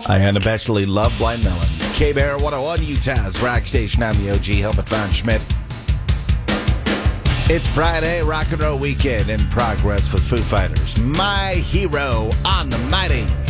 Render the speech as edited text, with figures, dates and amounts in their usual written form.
I unabashedly love Blind Melon. K-Bear 101, Utah's rock station. I'm the OG, Helmut Von Schmidt. It's Friday, rock and roll weekend in progress with Foo Fighters. My Hero on the Mighty